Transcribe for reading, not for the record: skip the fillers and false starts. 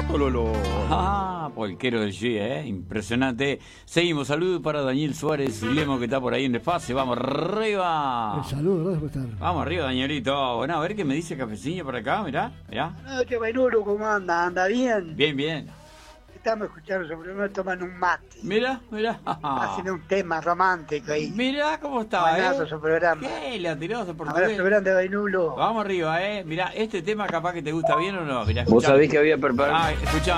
Ololo. Ah, polquero del G, impresionante. Seguimos, saludos para Daniel Suárez Lemo, que está por ahí en el espacio. Vamos arriba. Saludos, gracias por estar. Vamos arriba, Danielito. Bueno, a ver qué me dice Cafecillo por acá, mirá. ¿Qué Benuro, cómo anda? ¿Anda bien? Bien. Estamos escuchando sobre uno toman un mate. Mirá. Hacen un tema romántico ahí. Mirá cómo está, Buenazo su programa. ¿Qué? La tiró ese Abrazo portugués. grande, Bainulo. Vamos arriba, Mirá, este tema capaz que te gusta bien o no. Mirá, Vos sabés que había preparado. Escuchá.